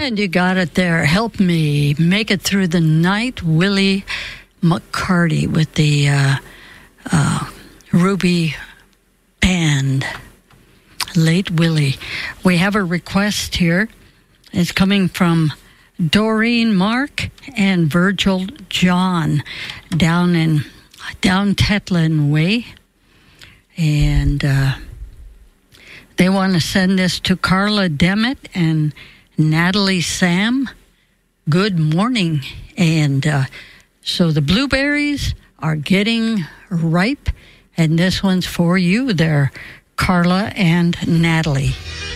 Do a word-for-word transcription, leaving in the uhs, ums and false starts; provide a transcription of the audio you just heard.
And you got it there. Help me make it through the night. Willie McCarty with the uh, uh, Ruby Band. Late Willie. We have a request here. It's coming from Doreen Mark and Virgil John down in down Tetlin Way. And uh, they want to send this to Carla Demet and Natalie Sam. Good morning. And uh, so the blueberries are getting ripe, and this one's for you there, Carla and Natalie.